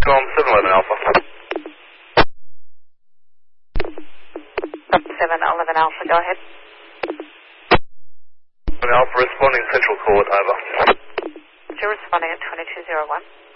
Com 711 Alpha. 711 Alpha, go ahead. 7 Alpha responding Central Court, over. You're responding at 2201.